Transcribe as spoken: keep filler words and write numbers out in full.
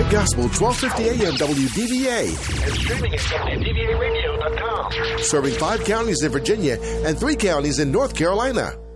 Great Gospel, twelve fifty A M W D V A. And streaming at W D V A radio dot com. Serving five counties in Virginia and three counties in North Carolina.